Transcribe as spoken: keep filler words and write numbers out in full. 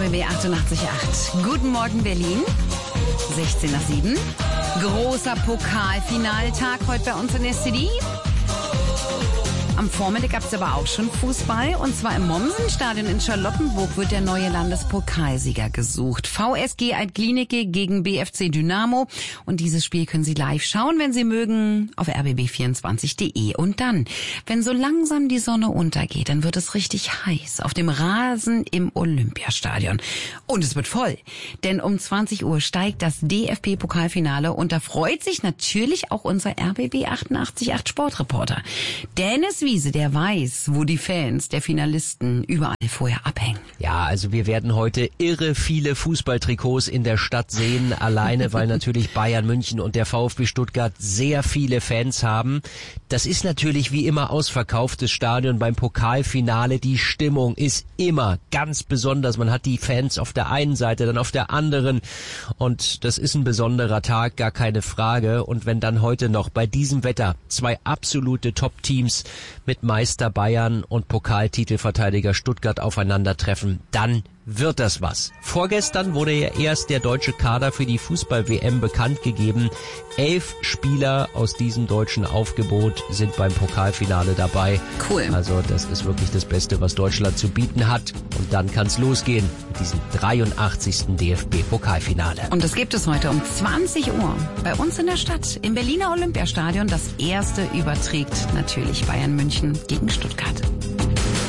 B B achtundachtzig Komma acht. Guten Morgen Berlin. sechzehn nach sieben. Großer Pokalfinaltag heute bei uns in der City. Am Vormittag gab es aber auch schon Fußball. Und zwar im Mommsen-Stadion in Charlottenburg wird der neue Landespokalsieger gesucht. V S G Alt-Glienicke gegen B F C Dynamo. Und dieses Spiel können Sie live schauen, wenn Sie mögen, auf r b b vierundzwanzig punkt de. Und dann, wenn so langsam die Sonne untergeht, dann wird es richtig heiß auf dem Rasen im Olympiastadion. Und es wird voll, denn um zwanzig Uhr steigt das D F B-Pokalfinale und da freut sich natürlich auch unser R B B achtundachtzig Komma acht Sportreporter. Dennis Wiese, der weiß, wo die Fans der Finalisten überall vorher abhängen. Ja, also wir werden heute irre viele Fußballtrikots in der Stadt sehen, alleine weil natürlich Bayern München und der VfB Stuttgart sehr viele Fans haben. Das ist natürlich wie immer ausverkauftes Stadion beim Pokalfinale. Die Stimmung ist immer ganz besonders. Man hat die Fans auf der einen Seite, dann auf der anderen und das ist ein besonderer Tag, gar keine Frage. Und wenn dann heute noch bei diesem Wetter zwei absolute Top-Teams mit Meister Bayern und Pokaltitelverteidiger Stuttgart aufeinandertreffen, dann wird das was. Vorgestern wurde ja erst der deutsche Kader für die Fußball-W M bekannt gegeben. Elf Spieler aus diesem deutschen Aufgebot sind beim Pokalfinale dabei. Cool. Also das ist wirklich das Beste, was Deutschland zu bieten hat. Und dann kann es losgehen mit diesem dreiundachtzigsten D F B-Pokalfinale. Und das gibt es heute um zwanzig Uhr bei uns in der Stadt, im Berliner Olympiastadion. Das erste überträgt natürlich Bayern München gegen Stuttgart.